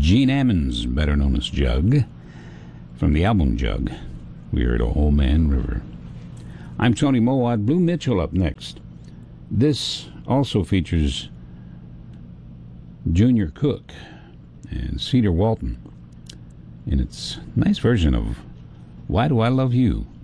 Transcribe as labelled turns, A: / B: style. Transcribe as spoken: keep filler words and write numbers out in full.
A: Gene Ammons, better known as Jug, from the album Jug. We heard Old Man River. I'm Tony Mowat. Blue Mitchell up next. This also features Junior Cook and Cedar Walton in its nice version of Why Do I Love You?